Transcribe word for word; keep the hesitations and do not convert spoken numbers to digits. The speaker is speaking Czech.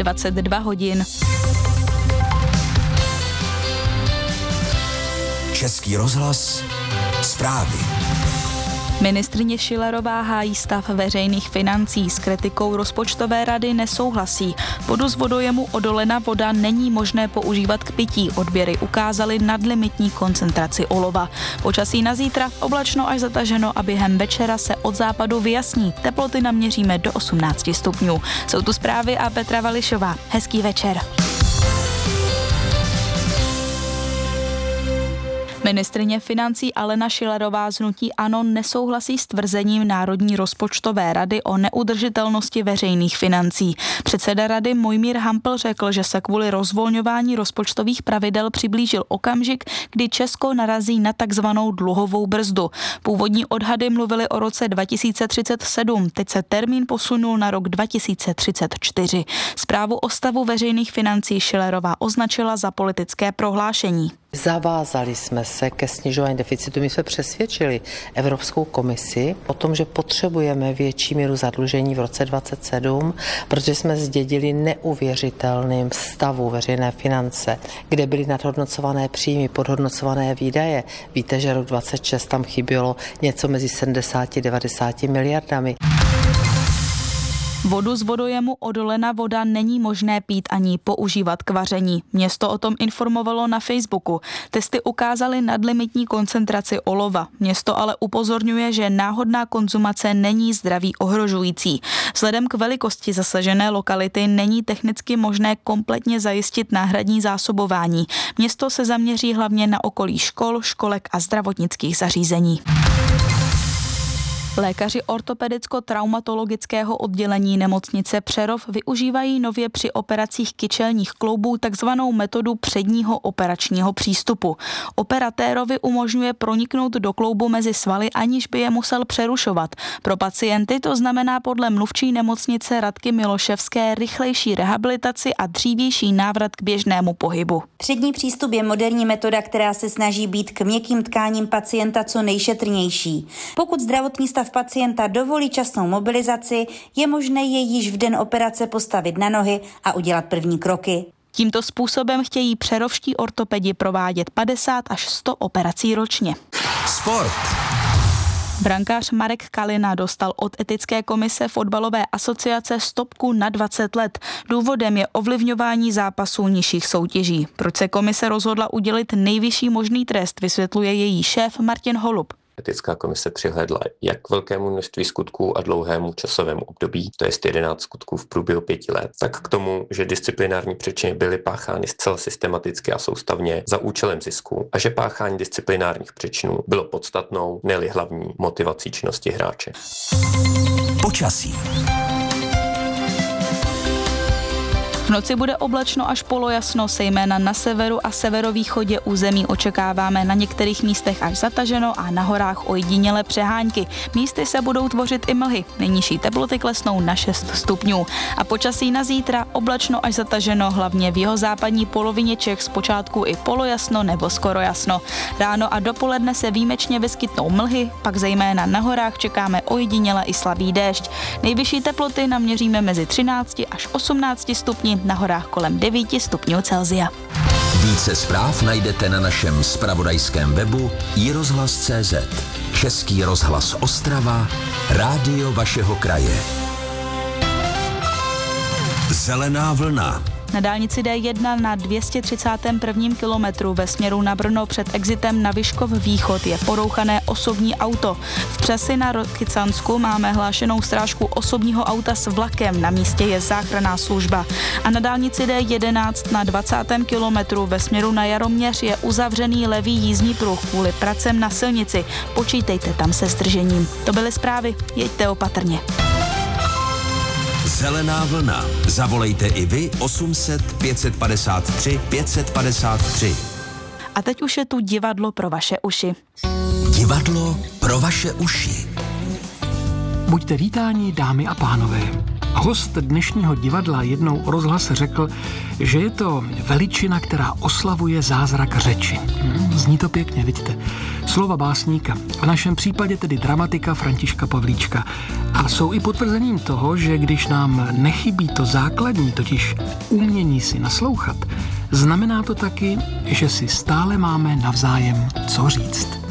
dvacet dva hodin. Český rozhlas, zprávy. Ministryně Schillerová hájí stav veřejných financí, s kritikou rozpočtové rady nesouhlasí. Vodu z vodojemu Odolena voda není možné používat k pití. Odběry ukázaly nadlimitní koncentraci olova. Počasí na zítra oblačno až zataženo a během večera se od západu vyjasní. Teploty naměříme do osmnáct stupňů. Jsou tu zprávy a Petra Vališová. Hezký večer. Ministryně financí Alena Schillerová z hnutí ANO nesouhlasí s tvrzením Národní rozpočtové rady o neudržitelnosti veřejných financí. Předseda rady Mojmír Hampl řekl, že se kvůli rozvolňování rozpočtových pravidel přiblížil okamžik, kdy Česko narazí na takzvanou dluhovou brzdu. Původní odhady mluvily o roce dva tisíce třicet sedm, teď se termín posunul na rok dva tisíce třicet čtyři. Zprávu o stavu veřejných financí Schillerová označila za politické prohlášení. Zavázali jsme se ke snižování deficitu. My jsme přesvědčili Evropskou komisi o tom, že potřebujeme větší míru zadlužení v roce dvacet sedm, protože jsme zdědili neuvěřitelným stavu veřejné finance, kde byly nadhodnocované příjmy, podhodnocované výdaje. Víte, že rok dvacet šest tam chybělo něco mezi sedmdesát až devadesát miliardami. Vodu z vodojemu Odolena voda není možné pít ani používat k vaření. Město o tom informovalo na Facebooku. Testy ukázaly nadlimitní koncentraci olova. Město ale upozorňuje, že náhodná konzumace není zdraví ohrožující. Vzhledem k velikosti zasažené lokality není technicky možné kompletně zajistit náhradní zásobování. Město se zaměří hlavně na okolí škol, školek a zdravotnických zařízení. Lékaři ortopedicko-traumatologického oddělení nemocnice Přerov využívají nově při operacích kyčelních kloubů takzvanou metodu předního operačního přístupu. Operatérovi umožňuje proniknout do kloubu mezi svaly, aniž by je musel přerušovat. Pro pacienty to znamená podle mluvčí nemocnice Radky Miloševské rychlejší rehabilitaci a dřívější návrat k běžnému pohybu. Přední přístup je moderní metoda, která se snaží být k měkkým tkáním pacienta co nejšetrnější. Pokud zdravotní stav pacienta dovolí časnou mobilizaci, je možné jej již v den operace postavit na nohy a udělat první kroky. Tímto způsobem chtějí přerovští ortopedi provádět padesát až sto operací ročně. Sport. Brankář Marek Kalina dostal od etické komise fotbalové asociace stopku na dvacet let. Důvodem je ovlivňování zápasů nižších soutěží. Proč se komise rozhodla udělit nejvyšší možný trest, vysvětluje její šéf Martin Holub. Etická komise přihlédla jak k velkému množství skutků a dlouhému časovému období, to je jedenáct skutků v průběhu pěti let, tak k tomu, že disciplinární přečiny byly páchány zcela systematicky a soustavně za účelem zisku a že páchání disciplinárních přečinů bylo podstatnou, ne-li hlavní motivací činnosti hráče. Počasí. V noci bude oblačno až polojasno, zejména na severu a severovýchodě území očekáváme na některých místech až zataženo a na horách ojedinělé přehánky. Místy se budou tvořit i mlhy. Nejnižší teploty klesnou na šest stupňů. A počasí na zítra oblačno až zataženo, hlavně v jihozápadní polovině Čech zpočátku i polojasno nebo skoro jasno. Ráno a dopoledne se výjimečně vyskytnou mlhy, pak zejména na horách čekáme ojediněle i slabý déšť. Nejvyšší teploty naměříme mezi třinácti až osmnácti stupni, na horách kolem devíti stupňů Celsia. Více zpráv najdete na našem zpravodajském webu i rozhlas tečka cé zet. Český rozhlas Ostrava, rádio vašeho kraje. Zelená vlna. Na dálnici D jedna na dvě stě třicátém prvním kilometru ve směru na Brno před exitem na Vyškov východ je porouchané osobní auto. V Přesi na Rokycansku máme hlášenou strážku osobního auta s vlakem, na místě je záchranná služba. A na dálnici D jedenáct na dvacátém kilometru ve směru na Jaroměř je uzavřený levý jízdní pruh kvůli pracem na silnici. Počítejte tam se zdržením. To byly zprávy, jeďte opatrně. Zelená vlna. Zavolejte i vy osm set pět set padesát tři pět set padesát tři. A teď už je tu divadlo pro vaše uši. Divadlo pro vaše uši. Buďte vítáni, dámy a pánové. Host dnešního divadla jednou o rozhlase řekl, že je to veličina, která oslavuje zázrak řeči. Zní to pěkně, vidíte. Slova básníka, v našem případě tedy dramatika Františka Pavlíčka. A jsou i potvrzením toho, že když nám nechybí to základní, totiž umění si naslouchat, znamená to taky, že si stále máme navzájem co říct.